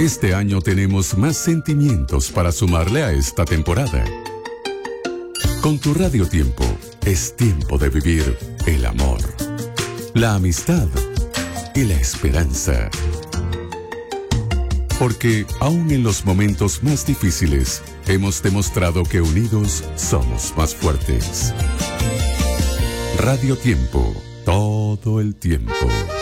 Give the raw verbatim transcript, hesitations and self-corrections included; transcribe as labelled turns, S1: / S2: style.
S1: Este año tenemos más sentimientos para sumarle a esta temporada. Con tu Radio Tiempo, es tiempo de vivir el amor, la amistad y la esperanza. Porque aún en los momentos más difíciles, hemos demostrado que unidos somos más fuertes. Radio Tiempo, todo el tiempo.